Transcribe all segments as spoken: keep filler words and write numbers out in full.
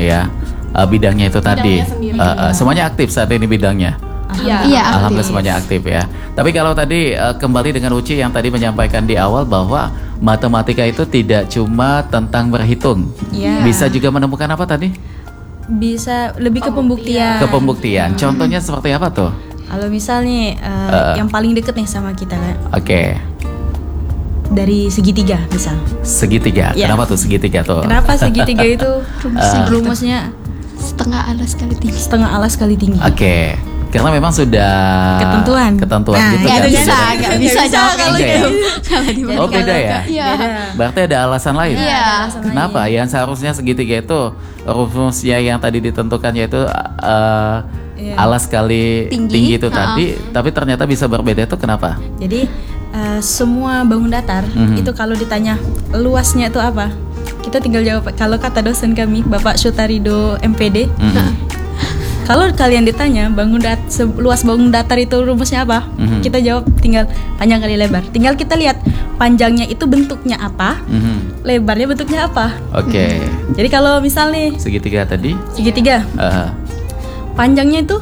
ya uh, bidangnya itu tadi. Bidangnya Uh, uh, semuanya aktif saat ini bidangnya. Iya, Iya, Alhamdulillah aktif. semuanya aktif ya. Tapi kalau tadi uh, kembali dengan Uci yang tadi menyampaikan di awal bahwa matematika itu tidak cuma tentang berhitung, Iya. bisa juga menemukan apa tadi? Bisa lebih ke pembuktian. Ke pembuktian. Contohnya seperti apa tuh? Kalau misal nih uh, Uh. yang paling deket nih sama kita kan, Oke, dari segitiga misal. segitiga. Iya. Kenapa tuh segitiga tuh? Kenapa segitiga itu Uh. rumusnya Setengah alas kali tinggi. setengah alas kali tinggi? Oke, karena memang sudah Ketentuan. ketentuan Nah, gitu nggak kan. bisa, Sudah- nggak bisa jawab kalau kayak gitu. gitu. Oh beda ya? Iya. Berarti ada alasan lain. Iya. Kenapa? Yang seharusnya segitiga itu rumusnya yang tadi ditentukan yaitu uh, Iya. alas kali Tinggi. tinggi, itu Ha-ha. tadi, tapi ternyata bisa berbeda itu kenapa? Jadi uh, semua bangun datar Mhm. itu kalau ditanya luasnya itu apa, kita tinggal jawab. Kalau kata dosen kami Bapak Sutarido M P D, Mhm. kalau kalian ditanya bangun dat se- luas bangun datar itu rumusnya apa, Mhm. kita jawab tinggal panjang kali lebar. Tinggal kita lihat panjangnya itu bentuknya apa, Mhm. lebarnya bentuknya apa. Oke, Jadi kalau misal nih segitiga tadi segitiga, uh, panjangnya itu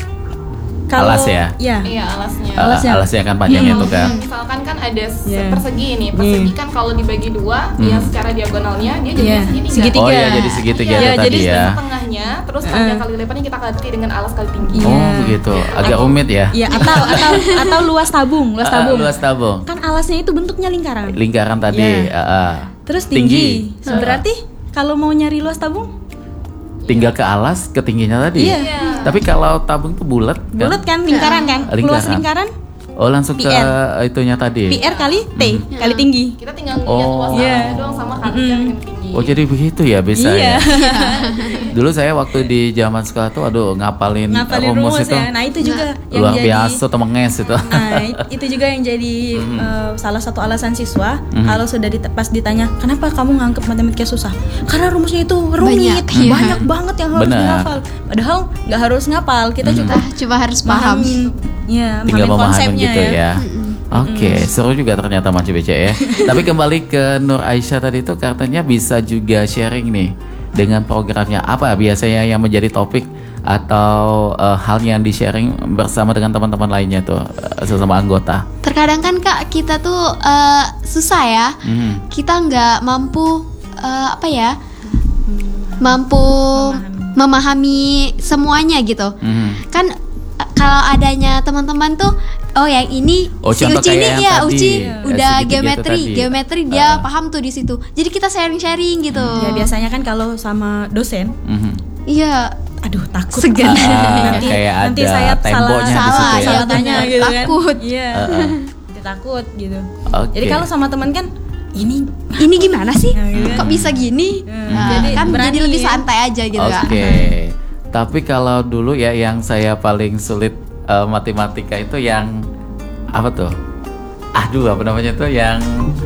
kalau Alas ya? Ya. Iya, alasnya. uh, Alasnya. alasnya kan panjangnya itu kan. Misalkan kan ada se- Iya. persegi ini, persegi kan kalau dibagi dua, ya secara diagonalnya dia jadi Iya, segitiga. segitiga. Oh ya, jadi segitiga Iya, itu jadi tadi ya. Tengahnya, terus panjang kali lebarnya kita ganti dengan alas kali tinggi. Iya. Oh begitu, agak rumit ya. Ya atau atau atau luas tabung, luas Uh, tabung. luas tabung. Kan alasnya itu bentuknya lingkaran. Lingkaran tadi. Iya. uh, uh. Terus tinggi. Berarti kalau mau nyari luas tabung, Tinggal ke alas, ke tingginya tadi. Iya. Tapi kalau tabung itu bulat kan? bulat kan, lingkaran kan? Lingkaran. Luas lingkaran Oh langsung ke P R. itunya tadi. P R kali T kali tinggi. Kita tinggal lihat Oh. luas Iya. tanahnya doang sama kalinya dengan tinggi. Oh jadi begitu ya bisa Iya. ya. Dulu saya waktu di zaman sekolah tuh aduh ngapalin, Ngapalin rumus, rumus itu ya. Nah, itu juga yang luar jadi biasa tuh menges itu. Nah, itu juga yang jadi eh, salah satu alasan siswa kalau sudah dit- pas ditanya, "Kenapa kamu nganggap matematika susah?" Karena rumusnya itu rumit, Banyak, iya. banyak banget yang harus Benar. dihafal. Padahal nggak harus ngapal, kita Kita cukup cuma harus paham. pahamin, ya, Tinggal pahamin memahami konsepnya gitu ya. ya. Oke, seru juga ternyata Manci B C ya. Tapi kembali ke Nur Aisyah tadi itu katanya bisa juga sharing nih dengan programnya. Apa biasanya yang menjadi topik atau eh, hal yang di-sharing bersama dengan teman-teman lainnya tuh eh, sesama anggota? Terkadang kan Kak kita tuh eh, susah ya. Mhm. Kita nggak mampu eh, apa ya? Mampu memahami semuanya gitu. Mhm. Kan eh, kalau adanya teman-teman tuh oh yang ini Oh, si contoh Uci kayak ini yang ya tadi, Uci ya, udah segitiga itu geometri tadi. geometri dia Ah. paham tuh di situ. Jadi kita sharing-sharing gitu. Ya biasanya kan kalau sama dosen, Mhm. Iya. aduh takut. Segan. Ah, nanti kayak nanti ada saya temboknya di salah, situ salah, ya. salah tanya benar. gitu kan. Takut. Iya. Heeh. Nanti takut gitu. Oke. Jadi kalau sama teman kan ini Ini gimana sih? Nah, gitu kan. Kok bisa gini? Hmm. Nah, Jadi kan berani jadi lebih ya. santai aja gitu Oke. Kak. Tapi kalau dulu ya yang saya paling sulit eh, matematika itu yang apa tuh? Aduh, apa namanya tuh yang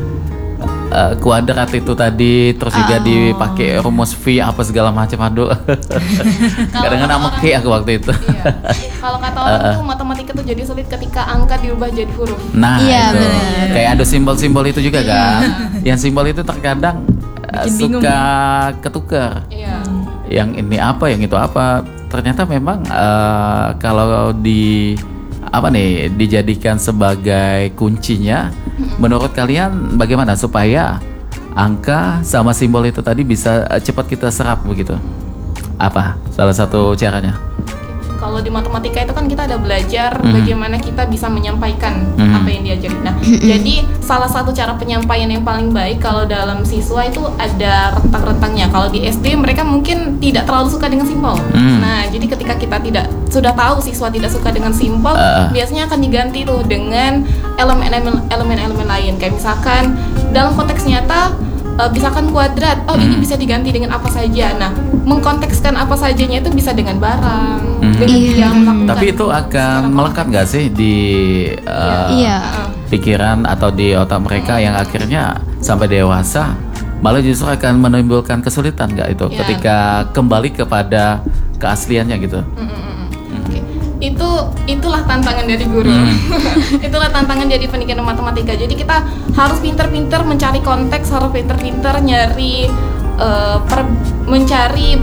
eh, kuadrat itu tadi terus juga Oh. dipakai rumus V apa segala macam aduh. Kadang-kadang kata ameki aku waktu itu. Iya. Kalau kata orang tuh matematika tuh jadi sulit ketika angka diubah jadi huruf. Nah, Iya, itu. benar. Kayak ada simbol-simbol itu juga kan. Yang simbol itu terkadang eh, Bikin bingung, suka ketukar. Iya. Yang ini apa, yang itu apa. Ternyata memang eh, kalau di apa nih dijadikan sebagai kuncinya, menurut kalian bagaimana supaya angka sama simbol itu tadi bisa eh, cepat kita serap begitu? Apa salah satu caranya? Kalau di matematika itu kan kita ada belajar Mhm. bagaimana kita bisa menyampaikan Mhm. apa yang diajarin. Nah, jadi salah satu cara penyampaian yang paling baik kalau dalam siswa itu ada rentang-rentangnya. Kalau di S D mereka mungkin tidak terlalu suka dengan simbol. Mhm. Nah, jadi ketika kita tidak sudah tahu siswa tidak suka dengan simbol, Uh. biasanya akan diganti tuh dengan elemen-elemen elemen-elemen lain. Kayak misalkan dalam konteks nyata uh, misalkan kuadrat, oh ini Hmm. bisa diganti dengan apa saja. Nah, mengkontekskan apa sajanya itu bisa dengan barang, Hmm. dengan Iya. yang melakukan. Tapi itu akan melekat nggak sih di uh, Iya. pikiran atau di otak mereka yang akhirnya sampai dewasa malah justru akan menimbulkan kesulitan nggak itu Iya. ketika kembali kepada keasliannya gitu? Mm, mm, mm. Oke. Itu itulah tantangan dari guru. Hmm. Itulah tantangan jadi pendidikan matematika. Jadi kita harus pinter-pinter mencari konteks, harus pinter-pinter nyari eh, per- mencari